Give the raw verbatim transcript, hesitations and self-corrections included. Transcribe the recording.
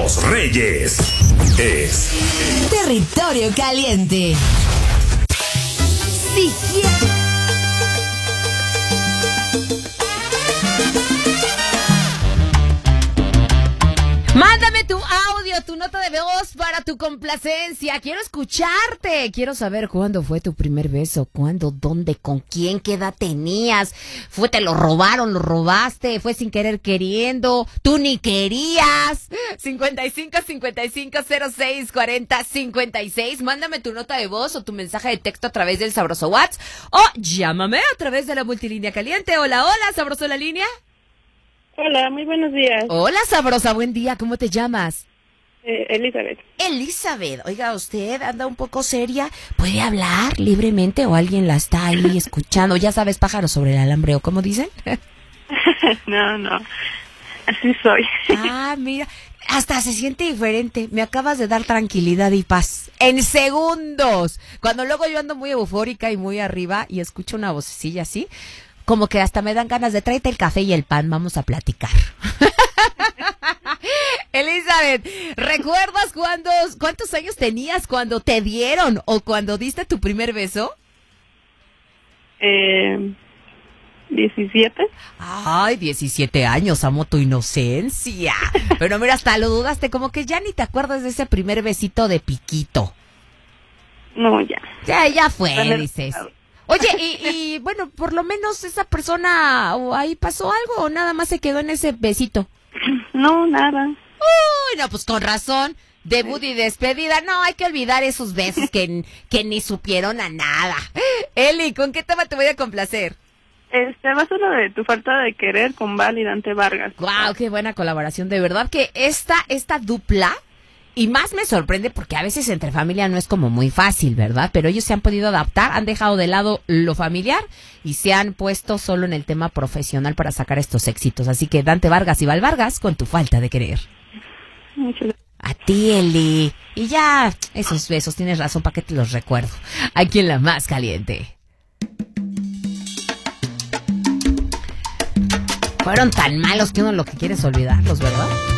Los Reyes es Territorio Caliente. Si quieres. Mándame tu audio, tu nota de voz para tu complacencia. Quiero escucharte. Quiero saber cuándo fue tu primer beso, cuándo, dónde, con quién, qué edad tenías. Fue, te lo robaron, lo robaste, fue sin querer queriendo, tú ni querías. cincuenta y cinco, cincuenta y cinco, cero seis, cuarenta, cincuenta y seis. Mándame tu nota de voz o tu mensaje de texto a través del sabroso WhatsApp o llámame a través de la multilínea caliente. Hola, hola, sabroso la línea. Hola, muy buenos días. Hola, sabrosa, buen día. ¿Cómo te llamas? Eh, Elizabeth. Elizabeth, oiga, usted anda un poco seria. ¿Puede hablar libremente o alguien la está ahí escuchando? Ya sabes, pájaro sobre el alambre, ¿o cómo dicen? No, no, así soy. Ah, mira, hasta se siente diferente. Me acabas de dar tranquilidad y paz. En segundos. Cuando luego yo ando muy eufórica y muy arriba y escucho una vocecilla así, como que hasta me dan ganas de tráete el café y el pan, vamos a platicar. Elizabeth, ¿recuerdas cuándo, cuántos años tenías cuando te dieron o cuando diste tu primer beso? Eh, diecisiete. Ay, diecisiete años, amo tu inocencia. Pero mira, hasta lo dudaste, como que ya ni te acuerdas de ese primer besito de piquito. No, ya. Ya, ya fue, Dale, dices. Oye, y, y bueno, por lo menos esa persona, ¿o ahí pasó algo o nada más se quedó en ese besito? No, nada. Uy, no, pues con razón. Debut y despedida. No, hay que olvidar esos besos que, que ni supieron a nada. Eli, ¿con qué tema te voy a complacer? Este, va a ser lo de Tu falta de querer con Val y Dante Vargas. Guau, qué buena colaboración. De verdad que esta, esta dupla, y más me sorprende porque a veces entre familia no es como muy fácil, ¿verdad? Pero ellos se han podido adaptar, han dejado de lado lo familiar y se han puesto solo en el tema profesional para sacar estos éxitos. Así que Dante Vargas y Val Vargas con Tu falta de querer. Muchas gracias. A ti, Eli. Y ya, esos besos, tienes razón, ¿para qué te los recuerdo? Aquí en La Más Caliente. Fueron tan malos que uno lo que quiere es olvidarlos, ¿verdad?